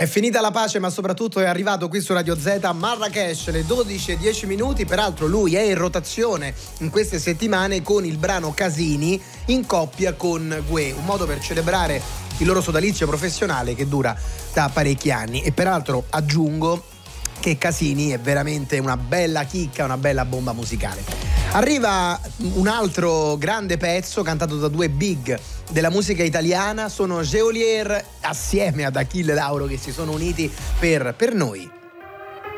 È finita la pace, ma soprattutto è arrivato qui su Radio Z Marrakesh, le 12:10. Peraltro lui è in rotazione in queste settimane con il brano Casini in coppia con Gue, un modo per celebrare il loro sodalizio professionale che dura da parecchi anni. E peraltro aggiungo che Casini è veramente una bella chicca, una bella bomba musicale. Arriva un altro grande pezzo cantato da due big della musica italiana, sono Geolier assieme ad Achille Lauro che si sono uniti per Noi.